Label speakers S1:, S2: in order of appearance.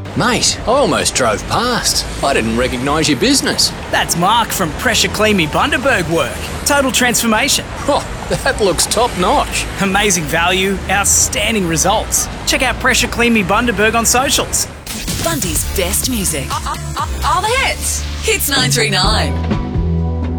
S1: Mate, I almost drove past. I didn't recognise your business.
S2: That's Mark from Pressure Clean Me Bundaberg work. Total transformation.
S1: Oh, that looks top notch.
S2: Amazing value, outstanding results. Check out Pressure Clean Me Bundaberg on socials.
S3: Bundy's best music. All the hits. Hits 939.